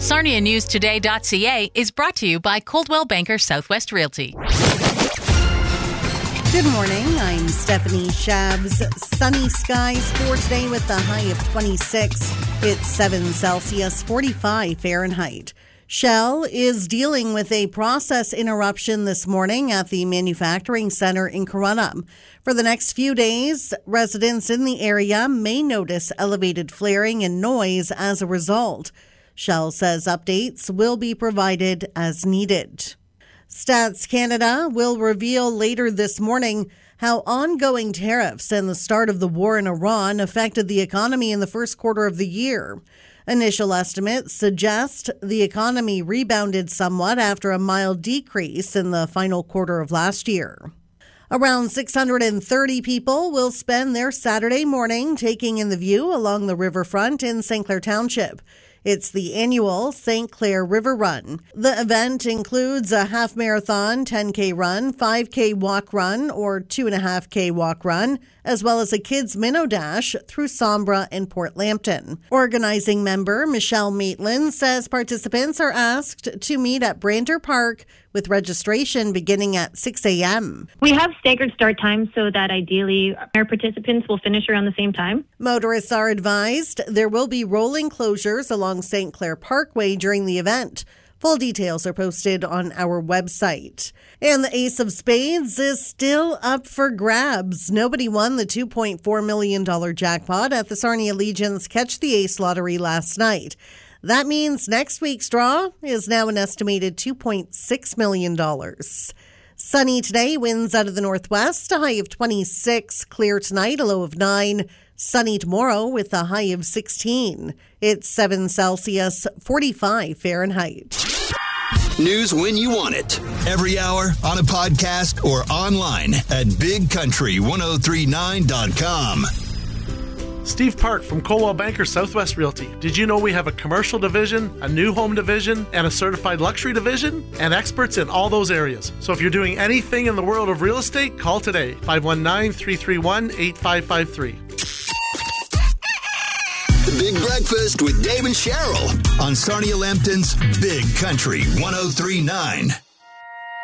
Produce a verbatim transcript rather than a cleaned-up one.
Sarnia News Today dot C A is brought to you by Coldwell Banker Southwest Realty. Good morning, I'm Stephanie Shabs. Sunny skies for today with a high of twenty-six. It's seven Celsius, forty-five Fahrenheit. Shell is dealing with a process interruption this morning at the manufacturing center in Corunna. For the next few days, residents in the area may notice elevated flaring and noise as a result. Shell says updates will be provided as needed. Stats Canada will reveal later this morning how ongoing tariffs and the start of the war in Iran affected the economy in the first quarter of the year. Initial estimates suggest the economy rebounded somewhat after a mild decrease in the final quarter of last year. Around six hundred thirty people will spend their Saturday morning taking in the view along the riverfront in Saint Clair Township. It's the annual Saint Clair River Run. The event includes a half marathon, ten K run, five K walk run, or two point five K walk run, as well as a kids minnow dash through Sombra and Port Lambton. Organizing member Michelle Maitland says participants are asked to meet at Brander Park with registration beginning at six a.m. We have staggered start times so that ideally our participants will finish around the same time. Motorists are advised there will be rolling closures along Saint Clair Parkway during the event. Full details are posted on our website. And the Ace of Spades is still up for grabs. Nobody won the two point four million dollars jackpot at the Sarnia Legion's Catch the Ace lottery last night. That means next week's draw is now an estimated two point six million dollars. Sunny today, winds out of the northwest, a high of twenty-six. Clear tonight, a low of nine. Sunny tomorrow with a high of sixteen. It's seven Celsius, forty-five Fahrenheit. News when you want it. Every hour, on a podcast, or online at big country ten thirty-nine dot com. Steve Park from Coldwell Banker Southwest Realty. Did you know we have a commercial division, a new home division, and a certified luxury division? And experts in all those areas. So if you're doing anything in the world of real estate, call today. five one nine, three three one, eight five five three. The Big Breakfast with Dave and Cheryl on Sarnia Lambton's Big Country ten thirty-nine.